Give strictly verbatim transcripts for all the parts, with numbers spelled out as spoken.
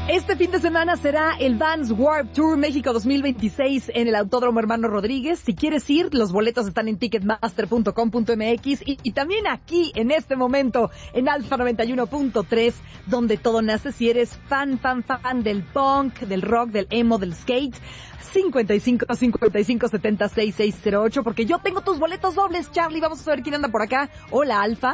Este fin de semana será el Vans Warped Tour México dos mil veintiséis en el Autódromo Hermano Rodríguez. Si quieres ir, los boletos están en ticketmaster punto com punto m x y, y también aquí, en este momento, en Alfa noventa y uno punto tres, donde todo nace. Si eres fan, fan, fan del punk, del rock, del emo, del skate, cincuenta y cinco, cincuenta y cinco, setenta, sesenta y seis cero ocho, porque yo tengo tus boletos dobles, Charlie. Vamos a saber quién anda por acá. Hola, Alfa.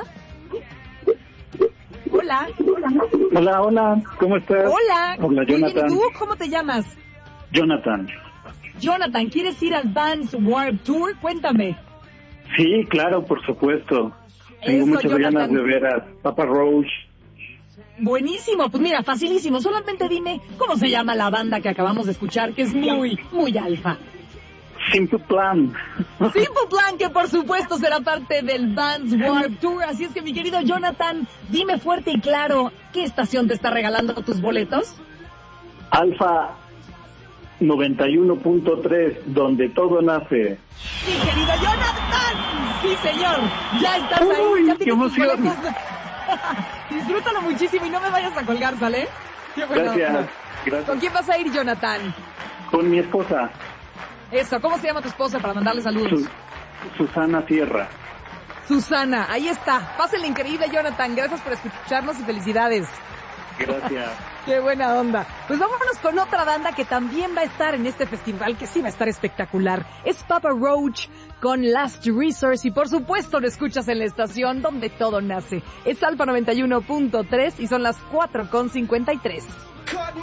Hola. Hola, hola, ¿cómo estás? Hola. Hola, Jonathan. ¿Y tú cómo te llamas? Jonathan. Jonathan, ¿quieres ir al Vans Warped Tour? Cuéntame. Sí, claro, por supuesto. Tengo Eso, muchas Jonathan. ganas de ver a Papa Roach. Buenísimo, pues mira, facilísimo. Solamente dime cómo se llama la banda que acabamos de escuchar, que es muy, muy alfa. Simple Plan. Simple Plan, que por supuesto será parte del Vans Warped Tour. Así es que, mi querido Jonathan, dime fuerte y claro, ¿qué estación te está regalando tus boletos? Alfa noventa y uno punto tres, donde todo nace. Mi querido Jonathan, sí señor, ya estás ahí. Uy, ya qué tienes tus emoción. boletos. Disfrútalo muchísimo y no me vayas a colgar, ¿sale? Qué buena Gracias, onda. gracias. ¿Con quién vas a ir, Jonathan? Con mi esposa, Eso, ¿cómo se llama tu esposa para mandarle saludos? Su- Susana Sierra. Susana, ahí está. Pásenle increíble, Jonathan. Gracias por escucharnos y felicidades. Gracias. Qué buena onda. Pues vámonos con otra banda que también va a estar en este festival, que sí va a estar espectacular. Es Papa Roach con Last Resource y por supuesto lo escuchas en la estación donde todo nace. Es Alfa noventa y uno punto tres y son las cuatro con cincuenta y tres.